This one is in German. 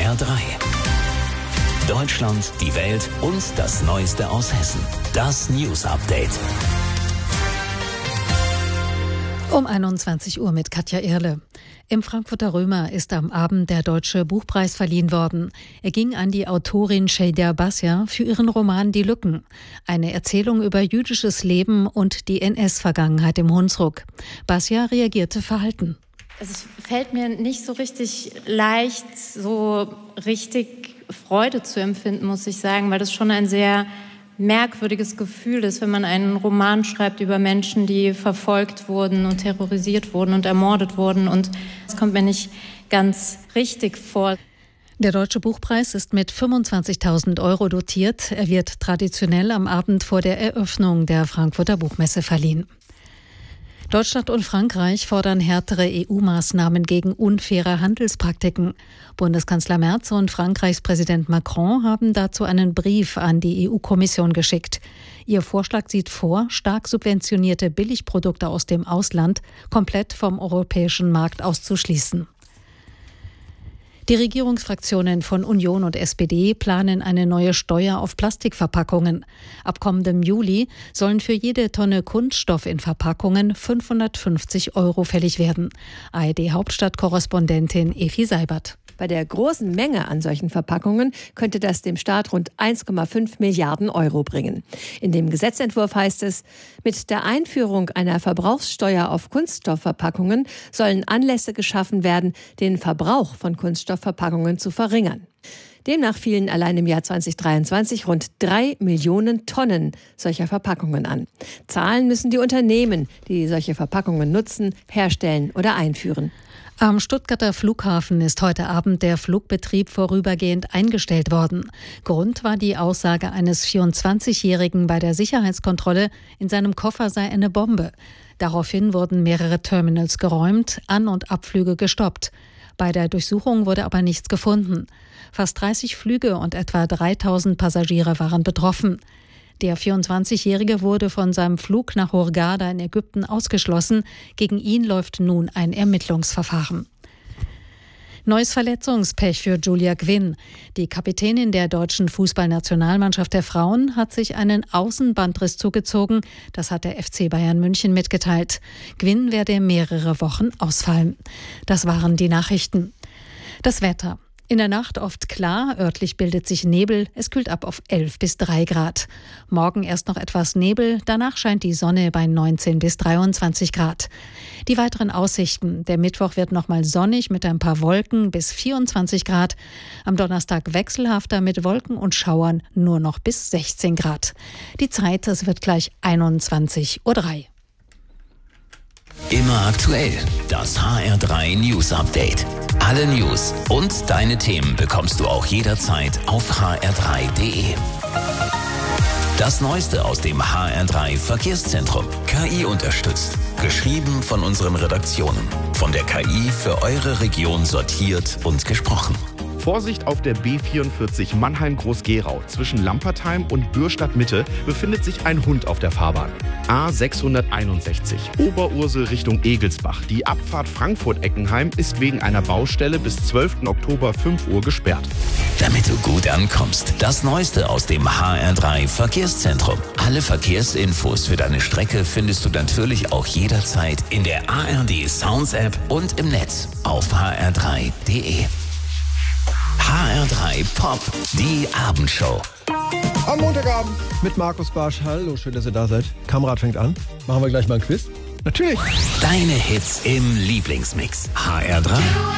HR3. Deutschland, die Welt und das Neueste aus Hessen. Das News Update. Um 21 Uhr mit Katja Irle. Im Frankfurter Römer ist am Abend der Deutsche Buchpreis verliehen worden. Er ging an die Autorin Sheyda Bassia für ihren Roman Die Lücken. Eine Erzählung über jüdisches Leben und die NS-Vergangenheit im Hunsrück. Bassia reagierte verhalten. Es fällt mir nicht so richtig leicht, so richtig Freude zu empfinden, muss ich sagen, weil das schon ein sehr merkwürdiges Gefühl ist, wenn man einen Roman schreibt über Menschen, die verfolgt wurden und terrorisiert wurden und ermordet wurden. Und das kommt mir nicht ganz richtig vor. Der Deutsche Buchpreis ist mit 25.000 € dotiert. Er wird traditionell am Abend vor der Eröffnung der Frankfurter Buchmesse verliehen. Deutschland und Frankreich fordern härtere EU-Maßnahmen gegen unfaire Handelspraktiken. Bundeskanzler Merz und Frankreichs Präsident Macron haben dazu einen Brief an die EU-Kommission geschickt. Ihr Vorschlag sieht vor, stark subventionierte Billigprodukte aus dem Ausland komplett vom europäischen Markt auszuschließen. Die Regierungsfraktionen von Union und SPD planen eine neue Steuer auf Plastikverpackungen. Ab kommendem Juli sollen für jede Tonne Kunststoff in Verpackungen 550 € fällig werden. ARD-Hauptstadtkorrespondentin Evi Seibert. Bei der großen Menge an solchen Verpackungen könnte das dem Staat rund 1,5 Milliarden € bringen. In dem Gesetzentwurf heißt es, mit der Einführung einer Verbrauchssteuer auf Kunststoffverpackungen sollen Anlässe geschaffen werden, den Verbrauch von Kunststoffverpackungen zu verringern. Demnach fielen allein im Jahr 2023 rund 3 Millionen Tonnen solcher Verpackungen an. Zahlen müssen die Unternehmen, die solche Verpackungen nutzen, herstellen oder einführen. Am Stuttgarter Flughafen ist heute Abend der Flugbetrieb vorübergehend eingestellt worden. Grund war die Aussage eines 24-Jährigen bei der Sicherheitskontrolle, in seinem Koffer sei eine Bombe. Daraufhin wurden mehrere Terminals geräumt, An- und Abflüge gestoppt. Bei der Durchsuchung wurde aber nichts gefunden. Fast 30 Flüge und etwa 3.000 Passagiere waren betroffen. Der 24-Jährige wurde von seinem Flug nach Hurghada in Ägypten ausgeschlossen. Gegen ihn läuft nun ein Ermittlungsverfahren. Neues Verletzungspech für Julia Gwynn. Die Kapitänin der deutschen Fußballnationalmannschaft der Frauen hat sich einen Außenbandriss zugezogen. Das hat der FC Bayern München mitgeteilt. Gwynn werde mehrere Wochen ausfallen. Das waren die Nachrichten. Das Wetter. In der Nacht oft klar, örtlich bildet sich Nebel, es kühlt ab auf 11 bis 3 Grad. Morgen erst noch etwas Nebel, danach scheint die Sonne bei 19 bis 23 Grad. Die weiteren Aussichten: Der Mittwoch wird nochmal sonnig mit ein paar Wolken bis 24 Grad. Am Donnerstag wechselhafter mit Wolken und Schauern nur noch bis 16 Grad. Die Zeit, es wird gleich 21:03 Uhr. Immer aktuell, das HR3 News Update. Alle News und deine Themen bekommst du auch jederzeit auf hr3.de. Das Neueste aus dem HR3 Verkehrszentrum. KI unterstützt. Geschrieben von unseren Redaktionen. Von der KI für eure Region sortiert und gesprochen. Vorsicht auf der B44 Mannheim-Groß-Gerau. Zwischen Lampertheim und Bürstadt-Mitte befindet sich ein Hund auf der Fahrbahn. A661 Oberursel Richtung Egelsbach. Die Abfahrt Frankfurt-Eckenheim ist wegen einer Baustelle bis 12. Oktober 5 Uhr gesperrt. Damit du gut ankommst, das Neueste aus dem HR3 Verkehrszentrum. Alle Verkehrsinfos für deine Strecke findest du natürlich auch jederzeit in der ARD Sounds App und im Netz auf hr3.de. HR3 Pop, die Abendshow. Am Montagabend mit Markus Barsch. Hallo, schön, dass ihr da seid. Kamerad fängt an. Machen wir gleich mal ein Quiz? Natürlich. Deine Hits im Lieblingsmix. HR3.